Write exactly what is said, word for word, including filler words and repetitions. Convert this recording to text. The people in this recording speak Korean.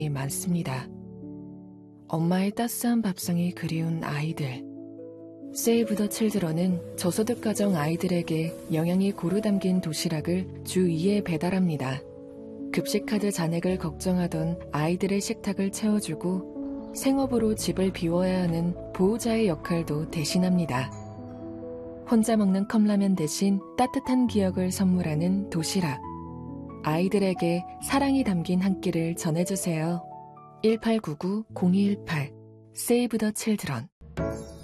많습니다. 엄마의 따스한 밥상이 그리운 아이들. 세이브 더 칠드런은 저소득 가정 아이들에게 영양이 고루 담긴 도시락을 주 이 회 배달합니다. 급식카드 잔액을 걱정하던 아이들의 식탁을 채워주고 생업으로 집을 비워야 하는 보호자의 역할도 대신합니다. 혼자 먹는 컵라면 대신 따뜻한 기억을 선물하는 도시락. 아이들에게 사랑이 담긴 한 끼를 전해주세요. 일팔구구 공이일팔 Save the Children.